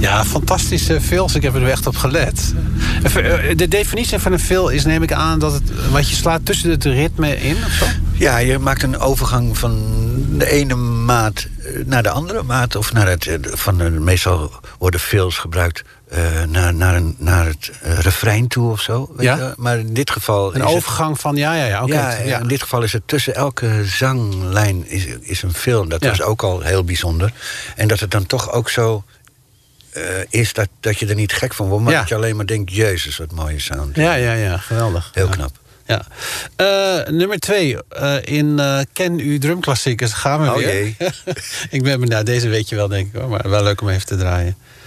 Ja, fantastische fills. Ik heb er echt op gelet. De definitie van een fill is, neem ik aan, dat het wat je slaat tussen het ritme in, of zo? Ja, je maakt een overgang van de ene maat naar de andere maat. Of naar meestal worden fills gebruikt naar het refrein toe of zo. Weet je? Maar in dit geval... Een overgang van, oké. In dit geval is het tussen elke zanglijn is een fill. Dat was ook al heel bijzonder. En dat het dan toch ook zo is dat je er niet gek van wordt. Maar dat je alleen maar denkt, jezus, wat mooie sound. Ja, geweldig. Heel knap. Ja. Nummer 2. In Ken U drumklassiekers gaan we weer. Jee. Ik ben deze weet je wel, denk ik hoor. Maar wel leuk om even te draaien.